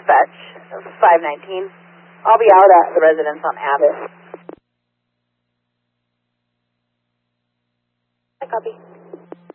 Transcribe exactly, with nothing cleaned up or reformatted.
dispatch, five nineteen. I'll be out at the residence on Abbott. I copy.